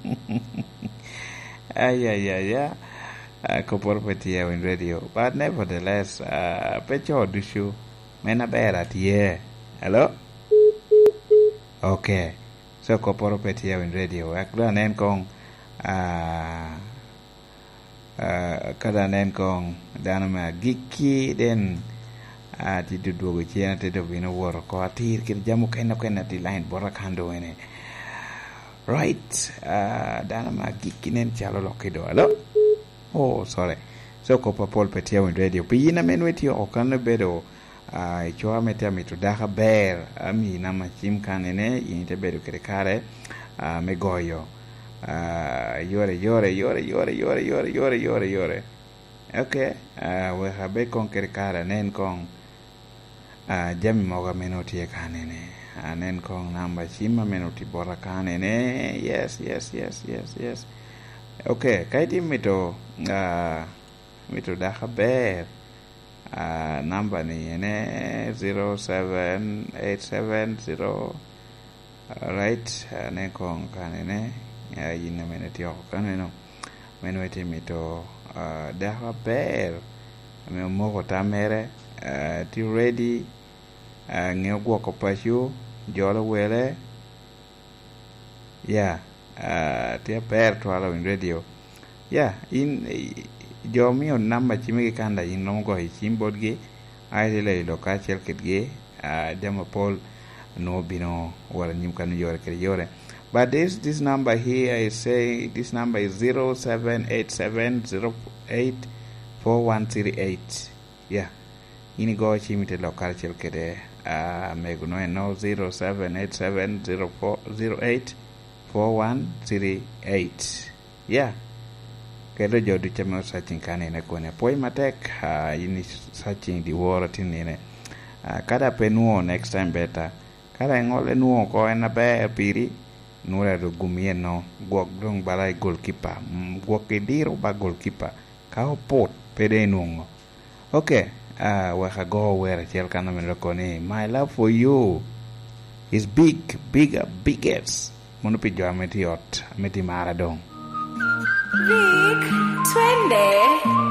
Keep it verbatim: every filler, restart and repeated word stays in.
Ay, ay, ay, ay. Uh, Kopor here in radio. But nevertheless, uh, Pecho Dushu, Mena Bear here. Hello? Okay. So Kopor here in radio. Akla nen kong, uh, uh, kada nen kong, danama giki den, uh, ti dudu wichina ti do vino woro ko atir kir jamu kaina kaina ti line borakando ene. Right. Uh, danama giki nen chalo lokido. Hello? Oh, sorry. So Kopa Paul Petia in radio. Pina men with you or can bedo. I choa metia me to Daka Bear. Ami nama chim canene in the bedo kare. Uh, megoyo. Uh, yore, yore, yore, yore, yore, yore, yore, yore, yore. Okay. Uh, we have be con kare nen kong. Uh, Jami moga menoti canene. Nen kong namba chima menoti bora canene. Yes, yes, yes, yes, yes. Okay, kaiti mito uh, mito Daka Bear uh, number ni ene zero seven eight seven zero right uh, ne kong kanene uh, yina meneti o kaneno menweti mito uh, Daka Bear me moko tamere uh, ti ready uh, ngeo gwoko pashu jolo wele yeah. Uh, tia per twalo in radio. Yeah, in jo mio number chimigi kanda in longo hi chimbod gi ai le lo ka chel ket gi uh, demo Paul no bino wala nyim kanu yore kere yore. But this this number here is say this number is zero seven eight seven zero eight four one three eight. Yeah. Ini go chimite lo ka chel kede uh, meguno no zero seven eight seven zero four zero eight four one three eight. Yeah. Kelo jodu chamo searching kanene kone. Poi matek uh, ini searching di woro tinine. Uh, kada penuo next time better. Kada ngole nuo ko ena be piri. Nura do gumien no. Gwok dong balai goalkeeper. Gwok kediro ba goalkeeper. Kao pot pede nungo. Okay. Uh, waka go where chel kana melokone. My love for you is big, bigger, biggest. Mono pijo ameti ot, ameti maradong. Rick, twende.